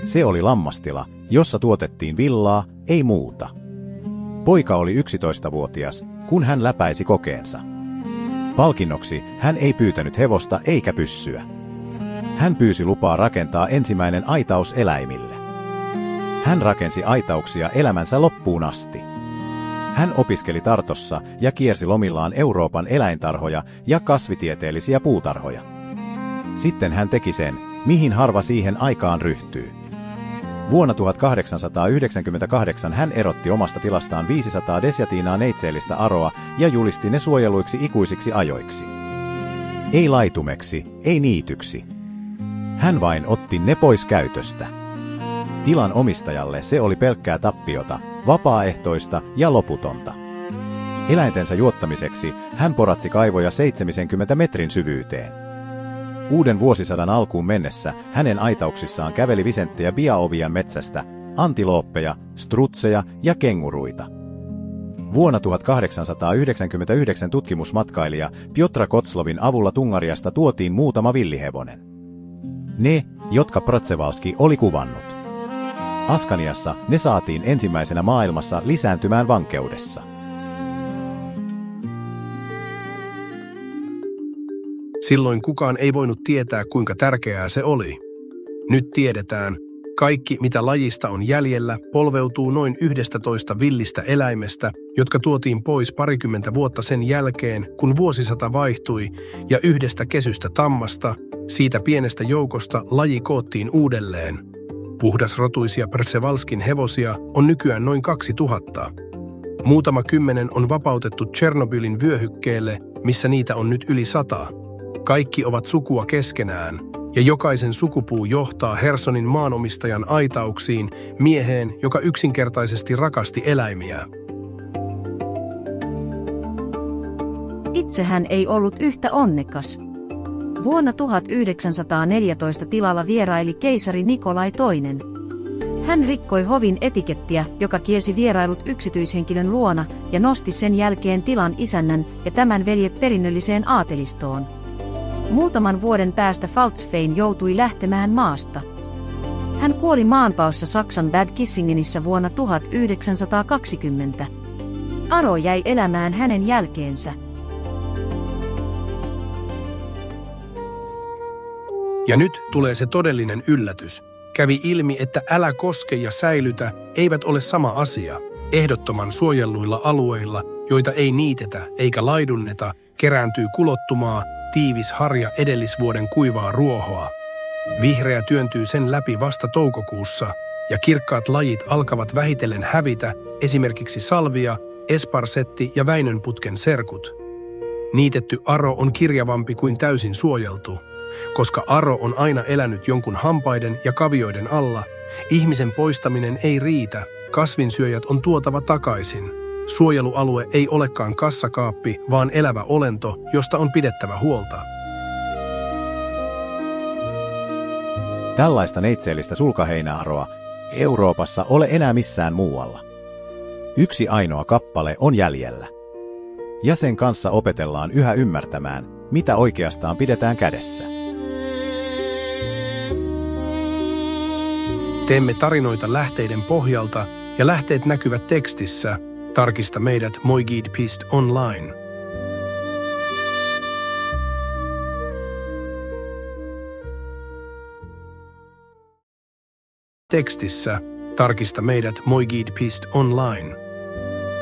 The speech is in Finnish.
Se oli lammastila, jossa tuotettiin villaa, ei muuta. Poika oli 11-vuotias, kun hän läpäisi kokeensa. Palkinnoksi hän ei pyytänyt hevosta eikä pyssyä. Hän pyysi lupaa rakentaa ensimmäinen aitaus eläimille. Hän rakensi aitauksia elämänsä loppuun asti. Hän opiskeli Tartossa ja kiersi lomillaan Euroopan eläintarhoja ja kasvitieteellisiä puutarhoja. Sitten hän teki sen, mihin harva siihen aikaan ryhtyy. Vuonna 1898 hän erotti omasta tilastaan 500 desjatiinaa neitseellistä aroa ja julisti ne suojeluiksi ikuisiksi ajoiksi. Ei laitumeksi, ei niityksi. Hän vain otti ne pois käytöstä. Tilan omistajalle se oli pelkkää tappiota, vapaaehtoista ja loputonta. Eläintensä juottamiseksi hän poratsi kaivoja 70 metrin syvyyteen. Uuden vuosisadan alkuun mennessä hänen aitauksissaan käveli visenttejä biaovian metsästä, antilooppeja, strutseja ja kenguruita. Vuonna 1899 tutkimusmatkailija Piotra Kotslovin avulla Tungariasta tuotiin muutama villihevonen. Ne, jotka Przewalski oli kuvannut. Askaniassa ne saatiin ensimmäisenä maailmassa lisääntymään vankeudessa. Silloin kukaan ei voinut tietää, kuinka tärkeää se oli. Nyt tiedetään, kaikki mitä lajista on jäljellä polveutuu noin 11 villistä eläimestä, jotka tuotiin pois parikymmentä vuotta sen jälkeen, kun vuosisata vaihtui, ja yhdestä kesystä tammasta, siitä pienestä joukosta laji koottiin uudelleen. Puhdasrotuisia Przewalskin hevosia on nykyään noin 2000. Muutama kymmenen on vapautettu Tšernobylin vyöhykkeelle, missä niitä on nyt yli 100. Kaikki ovat sukua keskenään, ja jokaisen sukupuu johtaa Hersonin maanomistajan aitauksiin mieheen, joka yksinkertaisesti rakasti eläimiä. Itse hän ei ollut yhtä onnekas. Vuonna 1914 tilalla vieraili keisari Nikolai II. Hän rikkoi hovin etikettiä, joka kielsi vierailut yksityishenkilön luona, ja nosti sen jälkeen tilan isännän ja tämän veljet perinnölliseen aatelistoon. Muutaman vuoden päästä Faltzfein joutui lähtemään maasta. Hän kuoli maanpaossa Saksan Bad Kissingenissä vuonna 1920. Aro jäi elämään hänen jälkeensä. Ja nyt tulee se todellinen yllätys. Kävi ilmi, että älä koske ja säilytä eivät ole sama asia. Ehdottoman suojelluilla alueilla, joita ei niitetä eikä laidunneta, kerääntyy kulottumaa, tiivis harja edellisvuoden kuivaa ruohoa. Vihreä työntyy sen läpi vasta toukokuussa, ja kirkkaat lajit alkavat vähitellen hävitä, esimerkiksi salvia, esparsetti ja Väinönputken serkut. Niitetty aro on kirjavampi kuin täysin suojeltu. Koska aro on aina elänyt jonkun hampaiden ja kavioiden alla, ihmisen poistaminen ei riitä, kasvinsyöjät on tuotava takaisin. Suojelualue ei olekaan kassakaappi, vaan elävä olento, josta on pidettävä huolta. Tällaista neitseellistä sulkaheinäaroa Euroopassa ole enää missään muualla. Yksi ainoa kappale on jäljellä. Ja sen kanssa opetellaan yhä ymmärtämään, mitä oikeastaan pidetään kädessä. Teemme tarinoita lähteiden pohjalta, ja lähteet näkyvät tekstissä. Tarkista meidät moiguide.online. Tekstissä. Tarkista meidät moiguide.online.